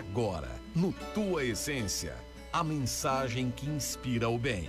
Agora, no Tua Essência, a mensagem que inspira o bem.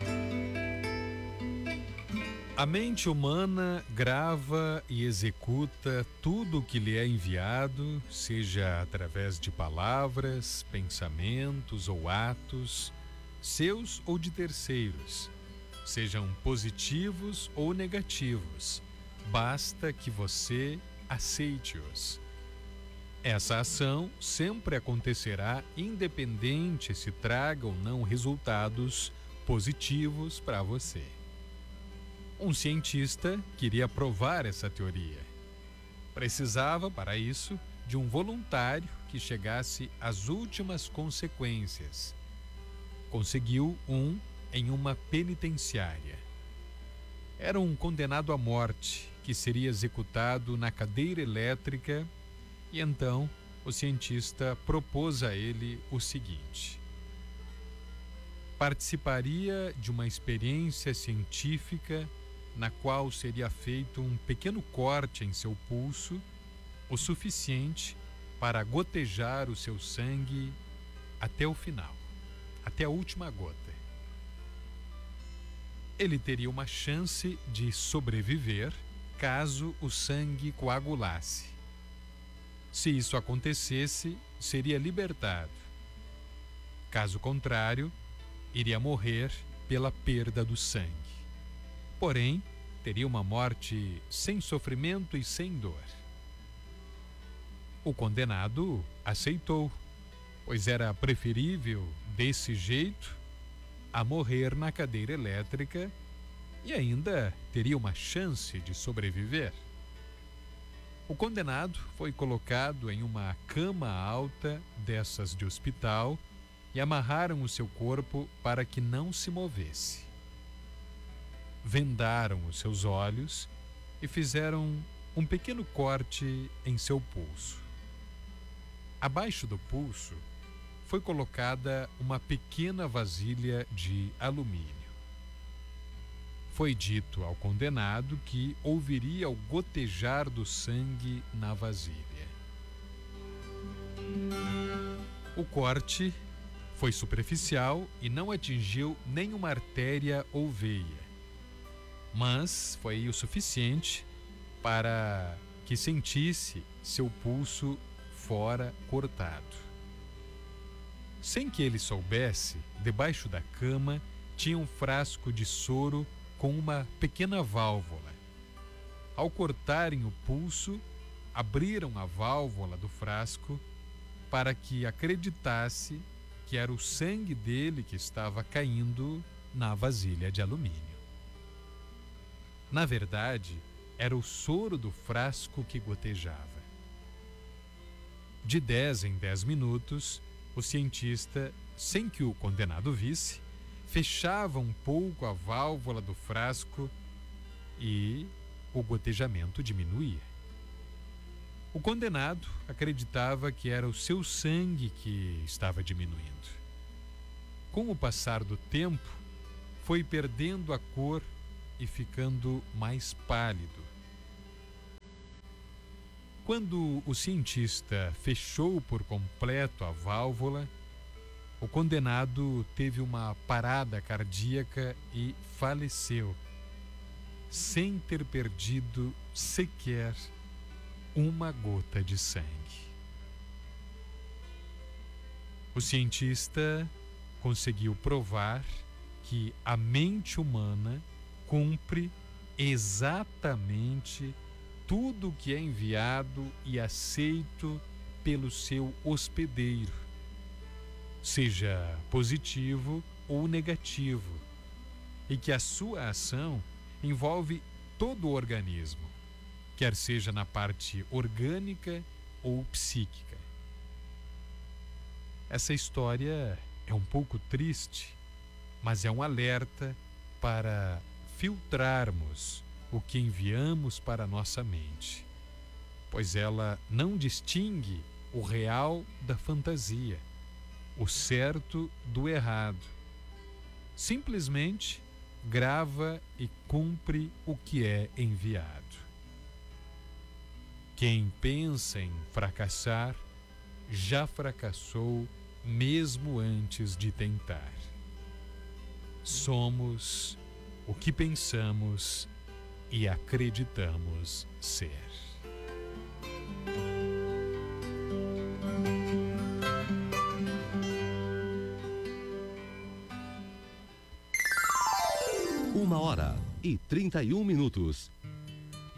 A mente humana grava e executa tudo o que lhe é enviado, seja através de palavras, pensamentos ou atos, seus ou de terceiros, sejam positivos ou negativos. Basta que você aceite-os. Essa ação sempre acontecerá independente se traga ou não resultados positivos para você. Um cientista queria provar essa teoria. Precisava, para isso, de um voluntário que chegasse às últimas consequências. Conseguiu em uma penitenciária. Era um condenado à morte que seria executado na cadeira elétrica. E então, o cientista propôs a ele o seguinte: participaria de uma experiência científica na qual seria feito um pequeno corte em seu pulso, o suficiente para gotejar o seu sangue até o final, até a última gota. Ele teria uma chance de sobreviver caso o sangue coagulasse. Se isso acontecesse, seria libertado. Caso contrário, iria morrer pela perda do sangue. Porém, teria uma morte sem sofrimento e sem dor. O condenado aceitou, pois era preferível desse jeito a morrer na cadeira elétrica e ainda teria uma chance de sobreviver. O condenado foi colocado em uma cama alta dessas de hospital e amarraram o seu corpo para que não se movesse. Vendaram os seus olhos e fizeram um pequeno corte em seu pulso. Abaixo do pulso foi colocada uma pequena vasilha de alumínio. Foi dito ao condenado que ouviria o gotejar do sangue na vasilha. O corte foi superficial e não atingiu nenhuma artéria ou veia, mas foi o suficiente para que sentisse seu pulso fora cortado. Sem que ele soubesse, debaixo da cama tinha um frasco de soro com uma pequena válvula. Ao cortarem o pulso, abriram a válvula do frasco para que acreditasse que era o sangue dele que estava caindo na vasilha de alumínio. Na verdade, era o soro do frasco que gotejava. De 10 em 10 minutos, o cientista, sem que o condenado visse, fechava um pouco a válvula do frasco e o gotejamento diminuía. O condenado acreditava que era o seu sangue que estava diminuindo. Com o passar do tempo, foi perdendo a cor e ficando mais pálido. Quando o cientista fechou por completo a válvula, o condenado teve uma parada cardíaca e faleceu, sem ter perdido sequer uma gota de sangue. O cientista conseguiu provar que a mente humana cumpre exatamente tudo o que é enviado e aceito pelo seu hospedeiro, seja positivo ou negativo, e que a sua ação envolve todo o organismo, quer seja na parte orgânica ou psíquica. Essa história é um pouco triste, mas é um alerta para filtrarmos o que enviamos para a nossa mente, pois ela não distingue o real da fantasia, o certo do errado. Simplesmente grava e cumpre o que é enviado. Quem pensa em fracassar já fracassou mesmo antes de tentar. Somos o que pensamos e acreditamos ser. Uma hora e 31 minutos.